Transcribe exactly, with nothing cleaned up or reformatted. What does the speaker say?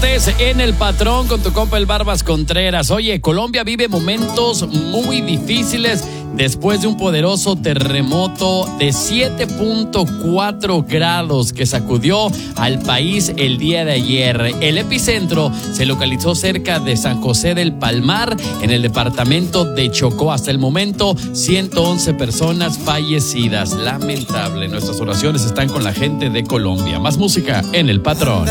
martes en El Patrón con tu compa el Barbas Contreras. Oye, Colombia vive momentos muy difíciles después de un poderoso terremoto de siete punto cuatro grados que sacudió al país el día de ayer. El epicentro se localizó cerca de San José del Palmar, en el departamento de Chocó. Hasta el momento, ciento once personas fallecidas. Lamentable. Nuestras oraciones están con la gente de Colombia. Más música en El Patrón.